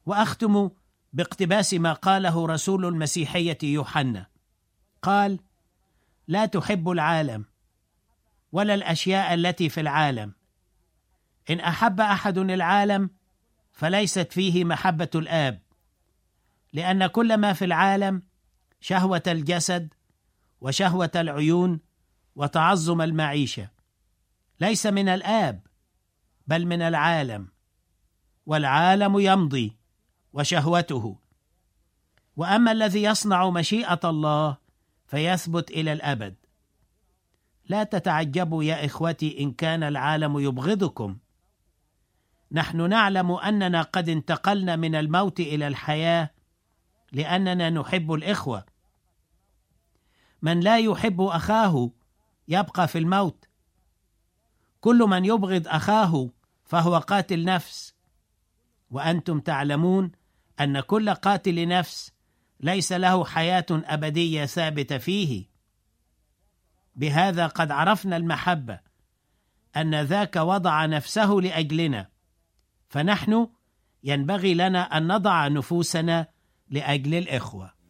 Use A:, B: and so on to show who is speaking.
A: وأختم باقتباس ما قاله رسول المسيحية يوحنا، قال: لا تحب العالم ولا الأشياء التي في العالم. إن أحب أحد العالم فليست فيه محبة الآب، لأن كل ما في العالم، شهوة الجسد وشهوة العيون وتعظم المعيشة، ليس من الآب بل من العالم، والعالم يمضي وشهوته، وأما الذي يصنع مشيئة الله فيثبت إلى الأبد. لا تتعجبوا يا إخوتي إن كان العالم يبغضكم. نحن نعلم أننا قد انتقلنا من الموت إلى الحياة لأننا نحب الإخوة. من لا يحب أخاه يبقى في الموت. كل من يبغض أخاه فهو قاتل نفس، وأنتم تعلمون أن كل قاتل نفس ليس له حياة أبدية ثابتة فيه. بهذا قد عرفنا المحبة، أن ذاك وضع نفسه لأجلنا، فنحن ينبغي لنا أن نضع نفوسنا لأجل الإخوة.